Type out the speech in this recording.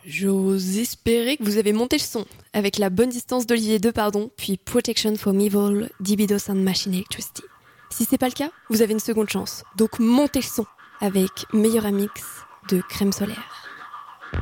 J'ose espérer que vous avez monté le son avec La bonne distance d'Olivier Depardon, puis Protection from Evil d'Ibido Sound Machine Electricity. Si c'est pas le cas, vous avez une seconde chance. Donc montez le son avec Meilleur Amix de Crème Solaire.